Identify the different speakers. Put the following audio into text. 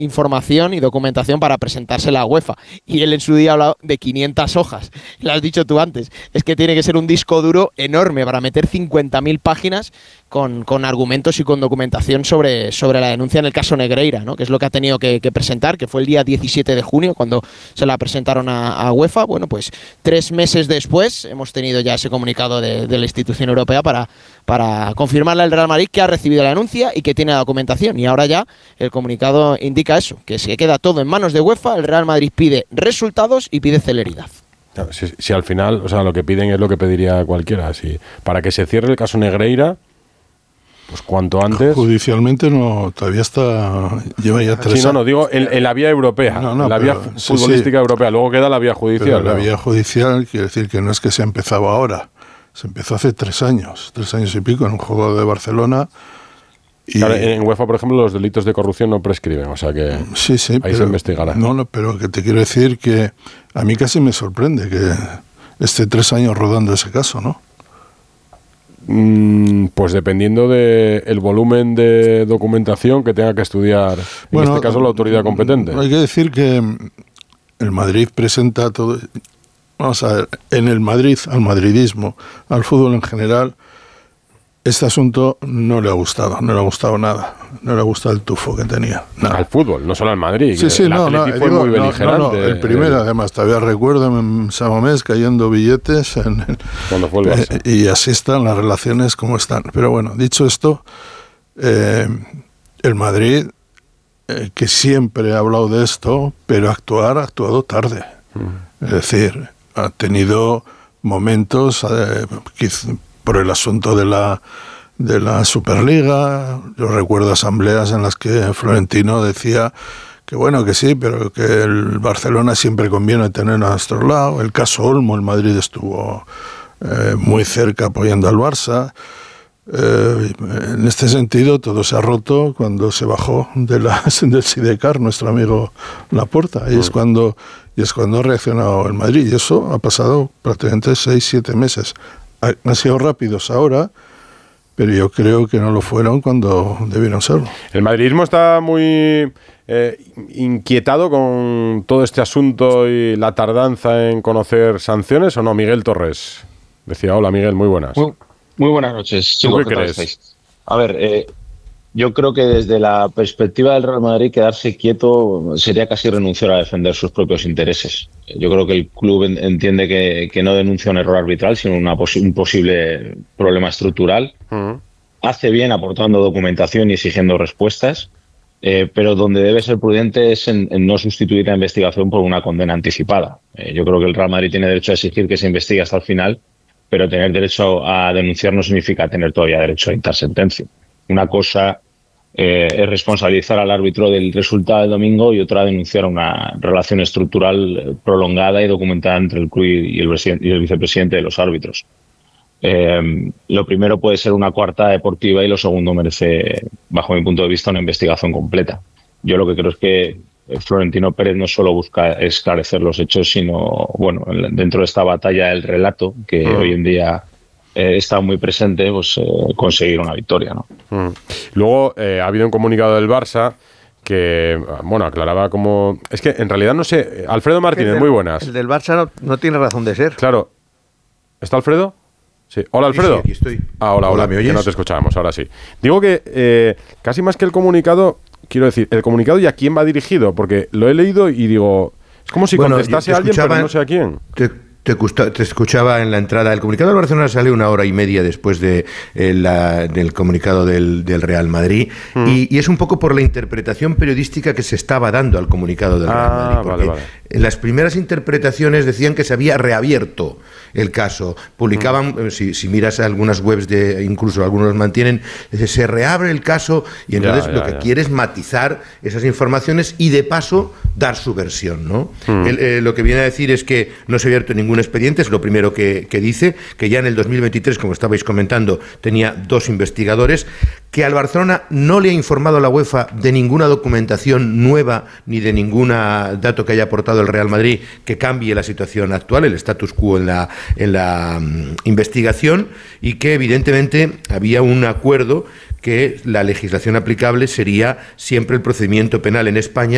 Speaker 1: información y documentación para presentársela a UEFA. Y él en su día ha hablado de 500 hojas. Lo has dicho tú antes. Es que tiene que ser un disco duro enorme para meter 50.000 páginas con argumentos y con documentación sobre la denuncia en el caso Negreira, ¿no? Que es lo que ha tenido que presentar, que fue el día 17 de junio cuando se la presentaron a UEFA. Bueno, pues 3 meses después hemos tenido ya ese comunicado de la institución europea para confirmarle al Real Madrid que ha recibido la denuncia y que tiene la documentación. Y ahora ya el comunicado indica eso, que se queda todo en manos de UEFA. El Real Madrid pide resultados y pide celeridad.
Speaker 2: Claro, si al final, o sea, lo que piden es lo que pediría cualquiera. Si, para que se cierre el caso Negreira, pues cuanto antes.
Speaker 3: Judicialmente no, todavía lleva ya 3 años.
Speaker 2: Sí, no, digo en la vía europea, la vía futbolística europea. Luego queda la vía judicial.
Speaker 3: Pero la vía judicial quiere decir que no es que se ha empezado ahora. Se empezó hace 3 años y pico, en un juego de Barcelona. Y
Speaker 2: claro, en UEFA, por ejemplo, los delitos de corrupción no prescriben, o sea que
Speaker 3: sí,
Speaker 2: ahí se investigará.
Speaker 3: No, pero que te quiero decir que a mí casi me sorprende que esté 3 años rodando ese caso, ¿no?
Speaker 2: Pues dependiendo del volumen de documentación que tenga que estudiar, en este caso la autoridad competente.
Speaker 3: Hay que decir que el Madrid presenta todo. Vamos a ver, en el Madrid, al madridismo, al fútbol en general, este asunto no le ha gustado nada. No le ha gustado el tufo que tenía. Nada.
Speaker 2: Al fútbol, no solo al Madrid.
Speaker 3: Sí,
Speaker 2: el Atleti fue muy beligerante.
Speaker 3: El primero, además, todavía recuerdo en Samamés cayendo billetes.
Speaker 2: Cuando fue el Barça.
Speaker 3: Y así están las relaciones como están. Pero bueno, dicho esto, el Madrid, que siempre ha hablado de esto, pero ha actuado tarde. Es decir, ha tenido momentos por el asunto de la Superliga. Yo recuerdo asambleas en las que Florentino decía que bueno, que sí, pero que el Barcelona siempre conviene tener a nuestro lado. El caso Olmo, el Madrid estuvo muy cerca apoyando al Barça. En este sentido todo se ha roto cuando se bajó del Sidecar nuestro amigo Laporta, y es cuando ha reaccionado el Madrid, y eso ha pasado prácticamente 6-7 meses. Han sido rápidos ahora, pero yo creo que no lo fueron cuando debieron serlo.
Speaker 2: El madridismo está muy inquietado con todo este asunto y la tardanza en conocer sanciones, ¿o no? Miguel Torres decía: hola Miguel, muy buenas.
Speaker 4: Muy buenas noches.
Speaker 2: ¿Tú qué crees?
Speaker 4: A ver, yo creo que desde la perspectiva del Real Madrid quedarse quieto sería casi renunciar a defender sus propios intereses. Yo creo que el club entiende que no denuncia un error arbitral, sino un posible problema estructural. Hace bien aportando documentación y exigiendo respuestas, pero donde debe ser prudente es en no sustituir la investigación por una condena anticipada. Yo creo que el Real Madrid tiene derecho a exigir que se investigue hasta el final, pero tener derecho a denunciar no significa tener todavía derecho a dictar sentencia. Una cosa es responsabilizar al árbitro del resultado del domingo, y otra denunciar una relación estructural prolongada y documentada entre el club y el vicepresidente de los árbitros. Lo primero puede ser una coartada deportiva y lo segundo merece, bajo mi punto de vista, una investigación completa. Yo lo que creo es que Florentino Pérez no solo busca esclarecer los hechos, sino, bueno, dentro de esta batalla del relato que hoy en día está muy presente, pues conseguir una victoria, ¿no?
Speaker 2: Luego ha habido un comunicado del Barça que, bueno, aclaraba como... Es que en realidad no sé... Alfredo Martínez, muy buenas.
Speaker 5: El del Barça no tiene razón de ser.
Speaker 2: Claro. ¿Está Alfredo? Sí. Hola, Alfredo.
Speaker 5: Sí, aquí estoy.
Speaker 2: Hola,
Speaker 5: ¿me oyes?
Speaker 2: Que no te escuchábamos, ahora sí. Digo que casi más que el comunicado, quiero decir, el comunicado y a quién va dirigido, porque lo he leído y digo, es como si contestase a alguien, pero no sé a quién.
Speaker 5: Te escuchaba en la entrada. El comunicado del Barcelona sale 1 hora y media después del comunicado del Real Madrid, y es un poco por la interpretación periodística que se estaba dando al comunicado del Real Madrid. Porque
Speaker 2: vale.
Speaker 5: En las primeras interpretaciones decían que se había reabierto el caso. Publicaban, si miras algunas webs, incluso algunos mantienen, se reabre el caso, y entonces lo que quiere es matizar esas informaciones y de paso dar su versión, ¿no? Lo que viene a decir es que no se ha abierto ningún expediente, es lo primero que dice, que ya en el 2023, como estabais comentando, tenía 2 investigadores, que al Barcelona no le ha informado a la UEFA de ninguna documentación nueva ni de ningún dato que haya aportado el Real Madrid que cambie la situación actual, el status quo en la investigación, y que evidentemente había un acuerdo que la legislación aplicable sería siempre el procedimiento penal en España